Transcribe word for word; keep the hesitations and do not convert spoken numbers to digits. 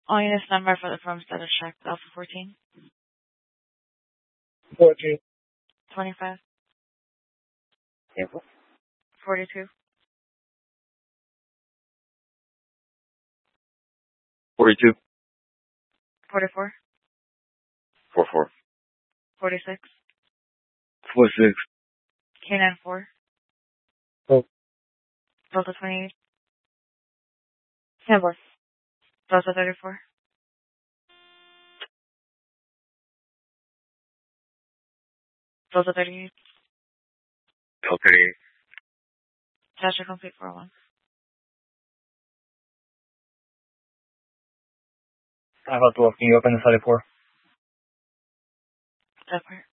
All units number for the firm status check. Alpha fourteen. fourteen. twenty-five. Yep. forty-two. forty-two. forty-four. forty-four. forty-six. forty-six. K nine four. Oh. Delta twenty-eight. Hamburg. Delta thirty-four. Delta thirty-eight. Delta thirty-eight. Tasha complete four one. Alpha twelve, can you open the thirty-four? That part.